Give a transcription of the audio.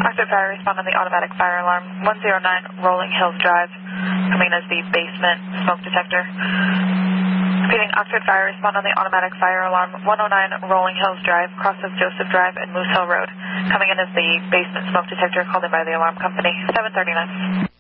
Oxford Fire, respond on the automatic fire alarm. 109 Rolling Hills Drive, coming as the basement smoke detector. Repeating, Oxford Fire, respond on the automatic fire alarm. 109 Rolling Hills Drive, cross of Joseph Drive and Moose Hill Road, coming in as the basement smoke detector called in by the alarm company. 739.